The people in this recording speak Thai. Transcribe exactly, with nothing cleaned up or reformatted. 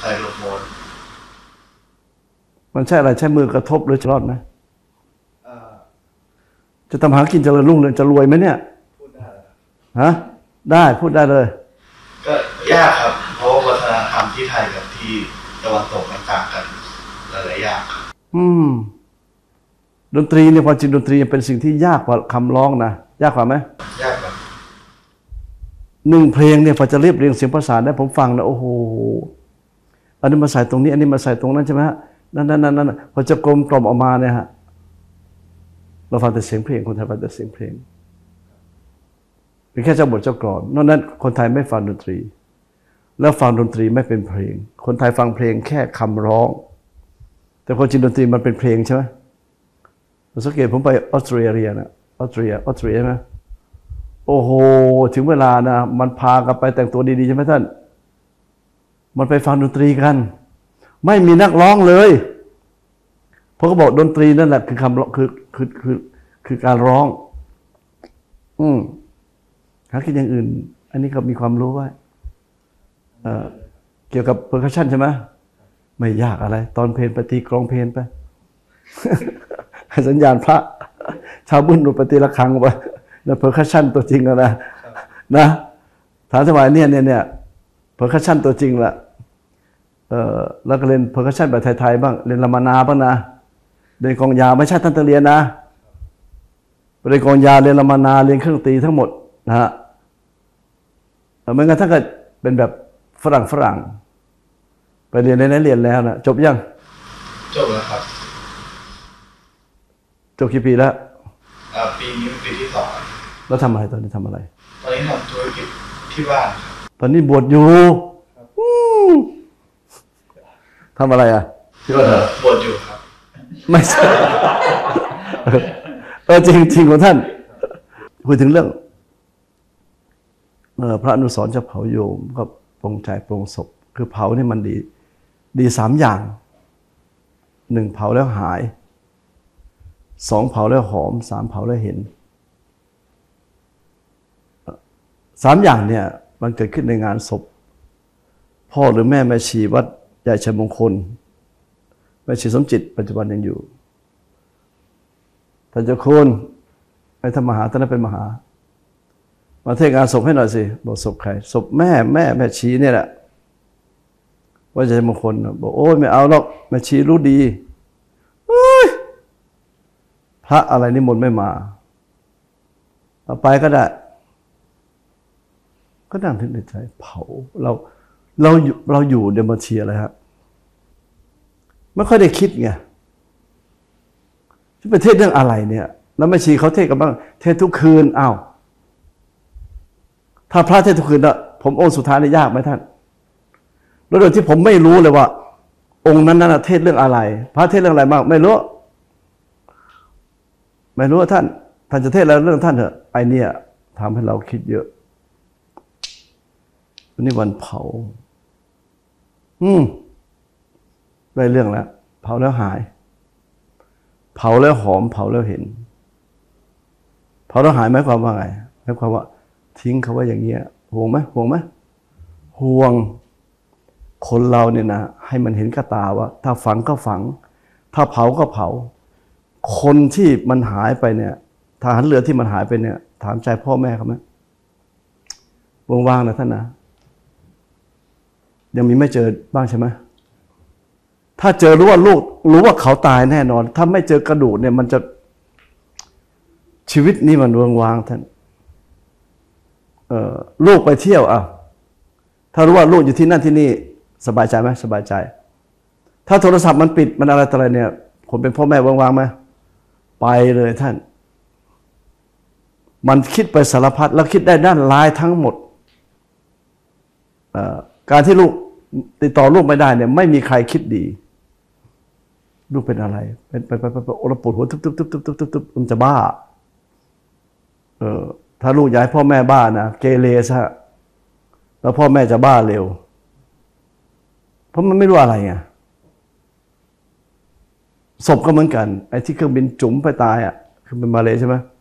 ส่ลูกโมนมันใช่อะไรใช้มือกระทบหรือจะรอดไหมจะทำหากินเจริญรุ่งเรืองจะรวยไหมเนี่ยพูดได้ฮะได้พูดได้เลยก็ยากครับเพราะวัฒนธรรมที่ไทยกับที่ตะวันตกมันต่างกันหลายอย่างอืมดนตรีเนี่ยความจริงดนตรีเป็นสิ่งที่ยากกว่าคำร้องนะยากกว่าไหมยากครับหนึ่งเพลงเนี่ยพอจะเรียบเรียงเสียงประสานได้ผมฟังนะโอ้โหอันนี้มาใส่ตรงนี้อันนี้มาใส่ตรงนั้นใช่ไหมฮะนั่นนั่นนั่นนั่นพอจะกลมกล่อมออกมาเนี่ยฮะเราฟังแต่เสียงเพลงคนไทยฟังแต่เสียงเพลงเป็นแค่เจ้าบทเจ้ากลอนนอกนั้นคนไทยไม่ฟังดนตรีแล้วฟังดนตรีไม่เป็นเพลงคนไทยฟังเพลงแค่คำร้องแต่คนจีนดนตรีมันเป็นเพลงใช่ไหมสังเกตผมไปออสเตรเลียนะออสเตรียออสเตรียใช่ไหมโอ้โหถึงเวลานะมันพากันไปแต่งตัวดีๆใช่ไหมท่านมันไปฟังดนตรีกันไม่มีนักร้องเลยเพราะเขาบอกดนตรีนั่นแหละคือคำคือคือคือคือการร้องอืมหาคิดอย่างอื่นอันนี้ก็มีความรู้ว่าเอ่อเกี่ยวกับเพอร์คัชชันใช่ไหมไม่ยากอะไรตอนเพลงไปตีกลองเพลงไปสัญญาณพระชาวบุญอุปติระฆังไปแล้วเพอร์คัชชันตัวจริงแล้วนะนะถามสมัยเนี่ยเนี่ยเนี่ยเพอร์คัชชันตัวจริงละเออแล้วก็เล่นเพอร์คัชชันแบบไทยๆบ้างเล่นลามานาบ้างนะเล่นกองยาไม่ใช่ท่านตะเรียนนะเล่นกองยาเล่นลามานาเล่นเครื่องตีทั้งหมดนะฮะเหมือนกันถ้าเกิดเป็นแบบฝรั่งฝรั่งไปเรียนในนั้นเรียนแล้วนะจบยังจบแล้วครับจบกี่ปีแล้วปีนี้ปีที่สองแล้วทำอะไรตอนนี้ทำอะไรตอนนี้ทำธุรกิจที่บ้านตอนนี้บวชอยู่ทำอะไรอ่ะที่บ้านบวชอยู่ครับไม่ใช่เออจริงจริงของท่านคุยถึงเรื่องพระอนุสรณ์จะเผาโยมก็ปรงใจปรงศพคือเผานี่มันดีดีสามอย่างหนึ่งเผาแล้วหายสองเผาแล้วหอมสามเผาแล้วเห็นสามอย่างเนี่ยมันเกิดขึ้นในงานศพพ่อหรือแม่แม่ชีวัดใหญ่ชัยมงคลแม่ชีสมจิตปัจจุบันยังอยู่ท่านเจ้าคุณไอ้ธรรมหาท่านนั้นเป็นมหามาเทศงานศพให้หน่อยสิบอกศพใครศพแม่แม่แม่ชีเนี่ยแหละว่าใจมงคลบอกโอ้ยไม่เอาหรอกแม่ชีรู้ดีพระอะไรนิมนต์ไม่มาเอาไปก็ได้ก็นั่งทึกในใจเผาเราเราเราอยู่เดมอนเชียอะไรครับไม่ค่อยได้คิดไงที่ประเทศเรื่องอะไรเนี่ยแล้วแม่ชีเขาเทศกันบ้างเทศทุกคืนอ้าวถ้าพระเทศทุกคืนอะผมองค์สุดท้ายนี่ยากไหมท่านแล้วโดยที่ผมไม่รู้เลยว่า องค์นั้นนั้นเทศเรื่องอะไรพระเทศเรื่องอะไรบ้างไม่รู้ไม่รู้ว่าท่านท่านจะเทศแล้วเรื่องท่านเถอะไอเนี่ยทำให้เราคิดเยอะวันนี้วันเผาอืมได้เรื่องแล้วเผาแล้วหายเผาแล้วหอมเผาแล้วเห็นเผาแล้วหายหมายความว่าไงหมายความว่าทิ้งเขาไว้อย่างเงี้ยห่วงไหมห่วงไหมห่วงคนเราเนี่ยนะให้มันเห็นกับตาว่าถ้าฝังก็ฝังถ้าเผาก็เผาคนที่มันหายไปเนี่ยทหารเรือที่มันหายไปเนี่ยถามใจพ่อแม่เขาไหมว่างๆนะท่านนะยังมีไม่เจอบ้างใช่ไหมถ้าเจอรู้ว่าลูกรู้ว่าเขาตายแน่นอนถ้าไม่เจอกระดูกเนี่ยมันจะชีวิตนี้มันว่างๆท่านเอ่อลูกไปเที่ยวอ่ะถ้ารู้ว่าลูกอยู่ที่นั่นที่นี่สบายใจไหมสบายใจถ้าโทรศัพท์มันปิดมันอะไรต่ออะไรเนี่ยผมเป็นพ่อแม่ว่างๆไหมไปเลยท่านมันคิดไปสารพัดแล้วคิดได้ด้านร้ายทั้งหมดการที่ลูกติดต่อลูกไม่ได้เนี่ยไม่มีใครคิดดีลูกเป็นอะไรเป็นไปไปไปโอรปวดหัวทุบทุบทุบทุบทุบทุบทุบมันจะบ้าเออถ้าลูกอยากให้พ่อแม่บ้านะเกเรซะแล้วพ่อแม่จะบ้าเร็วเพราะมันไม่รู้อะไรไงศพก็เหมือนกันไอ้ที่เครื่องบินจุ๋มไปตายอ่ะคือเป็นมาเลใช่ไหม